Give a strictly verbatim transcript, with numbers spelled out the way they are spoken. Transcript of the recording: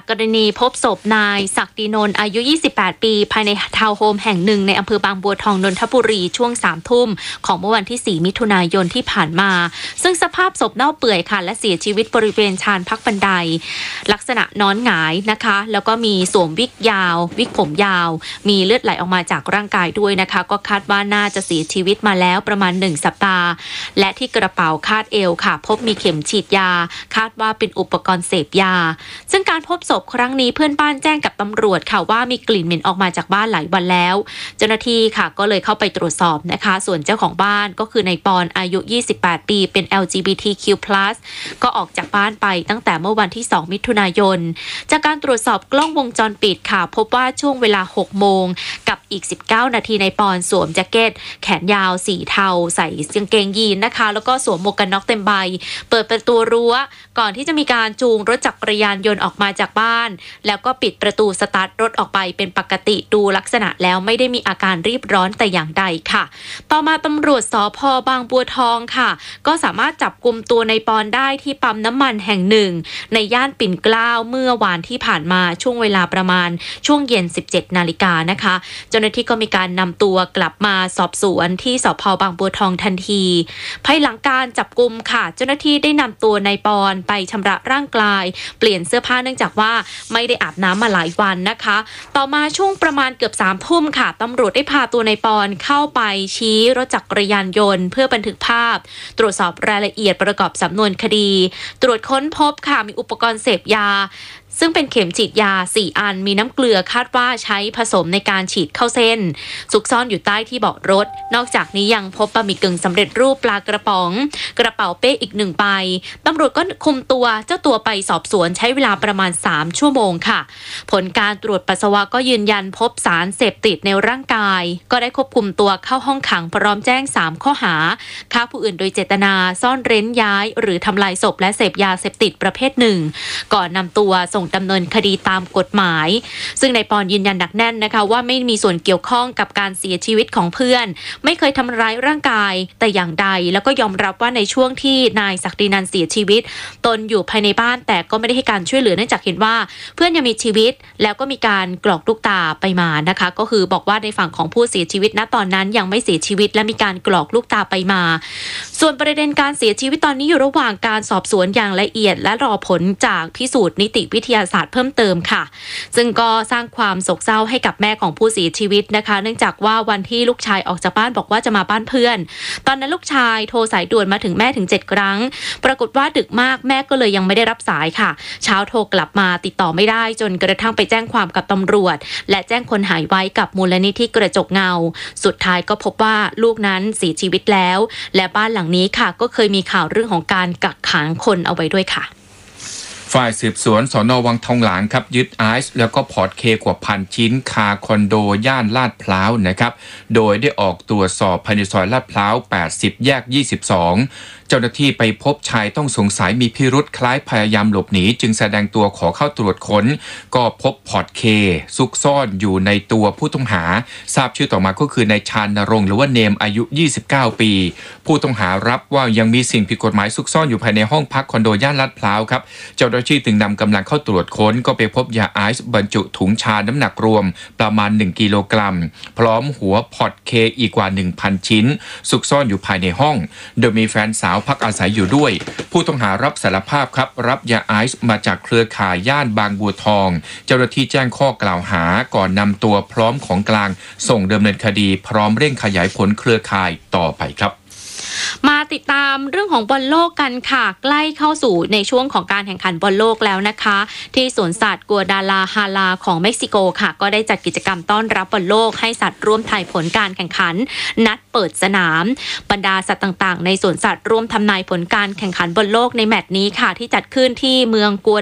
กรณีพบศพนายศักดินนท์อายุยี่สิบแปดปีภายในทาวน์โฮมแห่งหนึ่งในอำเภอบางบัวทองนนทบุรีช่วงสามทุ่มของเมื่อวันที่สี่มิถุนายนที่ผ่านมาซึ่งสภาพศพเน่าเปื่อยค่ะและเสียชีวิตบริเวณชานพักบันไดลักษณะนอนหงายนะคะแล้วก็มีสวมวิกยาววิกผมยาวมีเลือดไหลออกมาจากร่างกายด้วยนะคะก็คาดว่าน่าจะเสียชีวิตมาแล้วประมาณหนึ่งสัปดาห์และที่กระเป๋าคาดเอวค่ะพบมีเข็มฉีดยาคาดว่าเป็นอุปกรณ์เสพยาซึ่งการพบศพครั้งนี้เพื่อนบ้านแจ้งกับตำรวจค่ะว่ามีกลิ่นเหม็นออกมาจากบ้านหลายวันแล้วเจ้าหน้าที่ค่ะก็เลยเข้าไปตรวจสอบนะคะส่วนเจ้าของบ้านก็คือนายปอนอายุยี่สิบแปดปีเป็น แอล จี บี ที คิว พลัส ก็ออกจากบ้านไปตั้งแต่เมื่อวันที่สองมิถุนายนจากการตรวจสอบกล้องวงจรปิดค่ะพบว่าช่วงเวลาหกโมงกับอีกสิบเก้านาทีนายปอนสวมแจ็คเก็ตแขนยาวสีเทาใส่กางเกงยีนนะคะแล้วก็สวมหมวกกันน็อกเต็มใบเปิดประตูรั้วก่อนที่จะมีการจูงรถจักรยานยนต์ออกมาจากบ้านแล้วก็ปิดประตูสตาร์ทรถออกไปเป็นปกติดูลักษณะแล้วไม่ได้มีอาการรีบร้อนแต่อย่างใดค่ะต่อมาตำรวจสภ.บางบัวทองค่ะก็สามารถจับกุมตัวในปอนได้ที่ปั๊มน้ำมันแห่งหนึ่งในย่านปิ่นเกล้าเมื่อวานที่ผ่านมาช่วงเวลาประมาณช่วงเย็นสิบเจ็ดนาฬิกานะคะเจ้าหน้าที่ก็มีการนำตัวกลับมาสอบสวนที่สภ.บางบัวทองทันทีภายหลังการจับกุมค่ะเจ้าหน้าที่ได้นำตัวในปอนไปชำระร่างกายเปลี่ยนเสื้อผ้าเนื่องจากว่าไม่ได้อาบน้ำมาหลายวันนะคะต่อมาช่วงประมาณเกือบสามทุ่มค่ะตำรวจได้พาตัวในปอนเข้าไปชี้รถจักรยานยนต์เพื่อบันทึกภาพตรวจสอบรายละเอียดประกอบสำนวนคดีตรวจค้นพบค่ะมีอุปกรณ์เสพยาซึ่งเป็นเข็มฉีดยาสี่อันมีน้ำเกลือคาดว่าใช้ผสมในการฉีดเข้าเส้นซุกซ่อนอยู่ใต้ที่เบาะรถนอกจากนี้ยังพบบะหมี่กึ่งสำเร็จรูปปลากระป๋องกระเป๋าเป้อีกหนึ่งใบตำรวจก็คุมตัวเจ้าตัวไปสอบสวนใช้เวลาประมาณสามชั่วโมงค่ะผลการตรวจปัสสาวะก็ยืนยันพบสารเสพติดในร่างกายก็ได้ควบคุมตัวเข้าห้องขังพร้อมแจ้งสามข้อหาฆ่าผู้อื่นโดยเจตนาซ่อนเร้นย้ายหรือทำลายศพและเสพยาเสพติดประเภทหนึ่งก่อนนำตัวส่งดำเนินคดีตามกฎหมายซึ่งนายปอนยืนยันหนักแน่นนะคะว่าไม่มีส่วนเกี่ยวข้องกับการเสียชีวิตของเพื่อนไม่เคยทำร้ายร่างกายแต่อย่างใดแล้วก็ยอมรับว่าในช่วงที่นายศักดินันท์เสียชีวิตตนอยู่ภายในบ้านแต่ก็ไม่ได้ให้การช่วยเหลือเนื่องจากเห็นว่าเพื่อนยังมีชีวิตแล้วก็มีการกรอกลูกตาไปมานะคะก็คือบอกว่าในฝั่งของผู้เสียชีวิตณตอนนั้นยังไม่เสียชีวิตและมีการกรอกลูกตาไปมาส่วนประเด็นการเสียชีวิตตอนนี้อยู่ระหว่างการสอบสวนอย่างละเอียดและรอผลจากพิสูจน์นิติวิทยาศาสตร์เพิ่มเติมค่ะซึ่งก็สร้างความโศกเศร้าให้กับแม่ของผู้เสียชีวิตนะคะเนื่องจากว่าวันที่ลูกชายออกจากบ้านบอกว่าจะมาบ้านเพื่อนตอนนั้นลูกชายโทรสายด่วนมาถึงแม่ถึงเจ็ดครั้งปรากฏว่าดึกมากแม่ก็เลยยังไม่ได้รับสายค่ะเช้าโทรกลับมาติดต่อไม่ได้จนกระทั่งไปแจ้งความกับตำรวจและแจ้งคนหายไว้กับมูลนิธิกระจกเงาสุดท้ายก็พบว่าลูกนั้นเสียชีวิตแล้วและบ้านหลังนี้ค่ะก็เคยมีข่าวเรื่องของการกักขังคนเอาไว้ด้วยค่ะฝ่ายสืบสวนสน.วังทองหลางครับยึดไอซ์แล้วก็พอร์ตเคกว่าพันชิ้นคาคอนโดย่านลาดพร้าวนะครับโดยได้ออกตรวจสอบภายในซอยลาดพร้าวแปดสิบแยกยี่สิบสองเจ้าหน้าที่ไปพบชายต้องสงสัยมีพิรุธคล้ายพยายามหลบหนีจึงแสดงตัวขอเข้าตรวจค้นก็พบพอร์ตเคซุกซ่อนอยู่ในตัวผู้ต้องหาทราบชื่อต่อมาก็คือนายชาญณรงค์หรือว่าเนมอายุยี่สิบเก้าปีผู้ต้องหารับว่ายังมีสิ่งผิดกฎหมายซุกซ่อนอยู่ภายในห้องพักคอนโดย่านลาดพร้าวครับเจ้าหน้าที่จึงนำกำลังเข้าตรวจค้นก็ไปพบยาไอซ์บรรจุถุงชาน้ำหนักรวมประมาณหนึ่งกิโลกรัมพร้อมหัวพอร์ตเคอีกกว่า หนึ่งพัน ชิ้นซุกซ่อนอยู่ภายในห้องโดยมีแฟนสาวพักอาศัยอยู่ด้วยผู้ต้องหารับสารภาพครับรับยาไอซ์มาจากเครือข่ายย่านบางบัวทองเจ้าหน้าที่แจ้งข้อกล่าวหาก่อนนำตัวพร้อมของกลางส่งดำเนินคดีพร้อมเร่งขยายผลเครือข่ายต่อไปครับมาติดตามเรื่องของบอลโลกกันค่ะใกล้เข้าสู่ในช่วงของการแข่งขันบอลโลกแล้วนะคะที่สวนสัตว์กัวดาลาฮาลาของเม็กซิโกค่ะก็ได้จัดกิจกรรมต้อนรับบอลโลกให้สัตว์ร่วมทายผลการแข่งขันนัดเปิดสนามบรรดาสัตว์ต่างๆในสวนสัตว์ร่วมทำนายผลการแข่งขันบอลโลกในแมตช์นี้ค่ะที่จัดขึ้นที่เมืองกัว